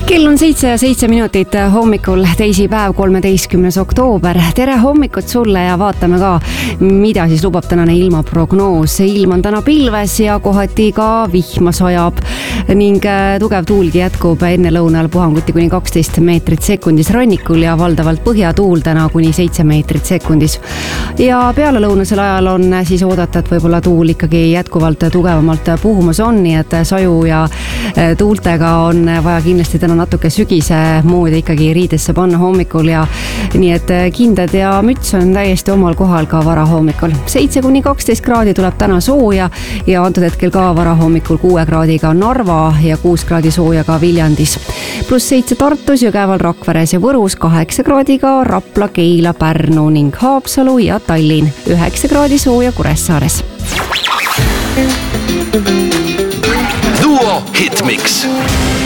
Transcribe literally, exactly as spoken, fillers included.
Kell on seitse ja seitse minutit hommikul, teisipäev, kolmeteistkümnes oktoober. Tere hommikut sulle ja vaatame ka, mida siis lubab tänane ilmaprognoos. Ilm on täna pilves ja kohati ka vihma sajab ning tugev tuulgi jätkub enne lõunal puhanguti kuni kaksteist meetrit sekundis rannikul ja valdavalt põhjatuul täna kuni seitse meetrit sekundis. Ja peale lõunasel ajal on siis oodata, et võib-olla tuul ikkagi jätkuvalt tugevamalt puhumas on, nii et saju ja tuultega on vaja kindlasti täna natuke sügise moodi ikkagi riidesse panna hommikul ja nii et kindad ja müts on täiesti omal kohal ka varahommikul. seitse kuni kaksteist kraadi tuleb täna sooja ja antud hetkel ka varahommikul kuue kraadiga Narva ja kuus kraadi sooja ka Viljandis. Pluss seitse Tartus, Jõgeval, Rakveres ja Võrus, kaheksa kraadiga Rapla, Keila, Pärnu ning Haapsalu ja Tallinn, üheksa kraadi sooja Kuressaares. Duo Hitmix.